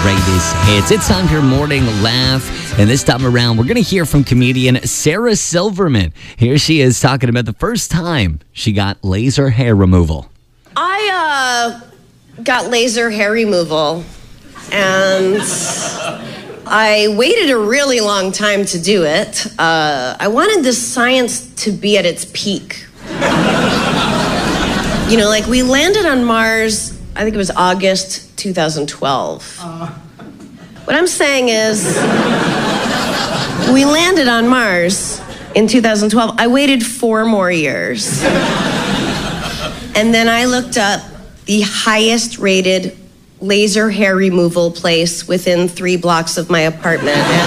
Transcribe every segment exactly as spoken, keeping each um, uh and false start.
greatest hits. It's time for your morning laugh. And this time around, we're going to hear from comedian Sarah Silverman. Here she is talking about the first time she got laser hair removal. I uh, got laser hair removal, and I waited a really long time to do it. Uh, I wanted the science to be at its peak. You know, like we landed on Mars, I think it was August two thousand twelve. Uh. What I'm saying is, we landed on Mars in two thousand twelve. I waited four more years. And then I looked up the highest rated laser hair removal place within three blocks of my apartment. And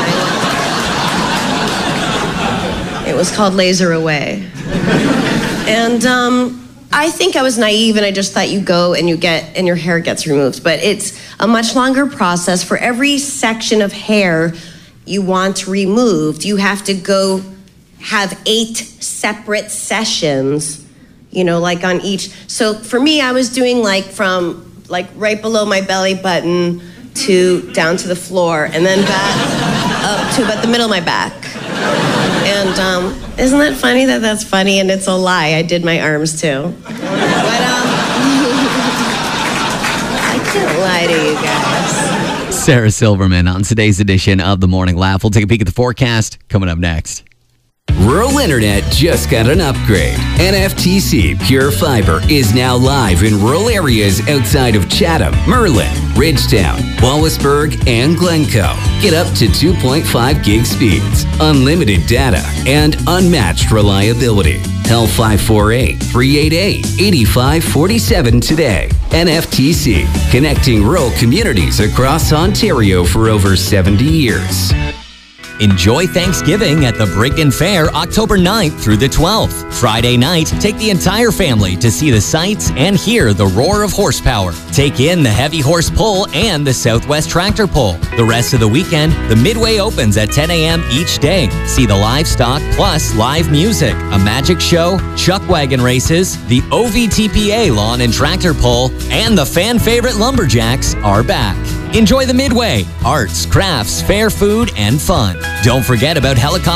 I, it was called Laser Away. And um, I think I was naive and I just thought you go and you get, and your hair gets removed. But it's a much longer process. For every section of hair you want removed, you have to go have eight separate sessions. You know, like on each. So for me, I was doing like from like right below my belly button to down to the floor, and then back up to about the middle of my back. And um, isn't that funny that that's funny and it's a lie? I did my arms too. But um, I can't lie to you guys. Sarah Silverman on today's edition of The Morning Laugh. We'll take a peek at the forecast coming up next. Rural Internet just got an upgrade. N F T C Pure Fiber is now live in rural areas outside of Chatham, Merlin, Ridgetown, Wallaceburg, and Glencoe. Get up to two point five gig speeds, unlimited data, and unmatched reliability. Call five four eight, three eight eight, eight five four seven today. N F T C, connecting rural communities across Ontario for over seventy years. Enjoy Thanksgiving at the Brigden Fair October ninth through the twelfth. Friday night, take the entire family to see the sights and hear the roar of horsepower. Take in the heavy horse pull and the Southwest tractor pull. The rest of the weekend, the Midway opens at ten a.m. each day. See the livestock plus live music, a magic show, chuck wagon races, the O V T P A lawn and tractor pull, and the fan favorite lumberjacks are back. Enjoy the Midway, arts, crafts, fair food, and fun. Don't forget about helicopter